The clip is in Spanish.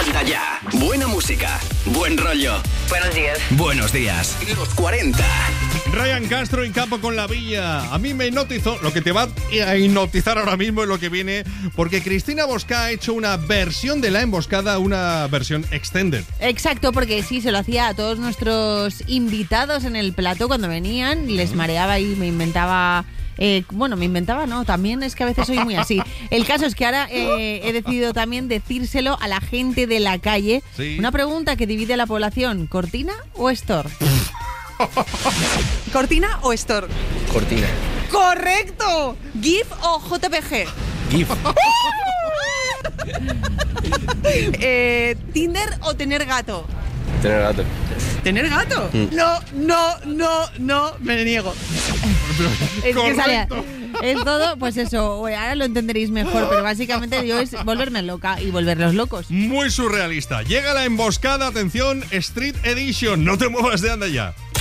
Anda ya. Buena música, buen rollo. Buenos días. Buenos días. Los 40. Ryan Castro y Capo con la Villa. A mí me hipnotizó. Lo que te va a hipnotizar ahora mismo es lo que viene, porque Cristina Bosca ha hecho una versión de La Emboscada, una versión extended. Exacto, porque sí, se lo hacía a todos nuestros invitados en el plató cuando venían, les mareaba y me inventaba... no, también es que a veces soy muy así. El caso es que ahora he decidido también decírselo a la gente de la calle. Sí. Una pregunta que divide a la población: ¿Cortina o Store? ¿Cortina o Store? Cortina. ¡Correcto! ¿GIF o JPG? GIF. ¿Tinder o tener gato? Tener gato. ¿Tener gato? No, me niego. Es que salía. Correcto. Es todo, pues eso, ahora lo entenderéis mejor, pero básicamente yo es volverme loca y volverlos locos. Muy surrealista. Llega La Emboscada, atención, Street Edition. No te muevas de anda ya.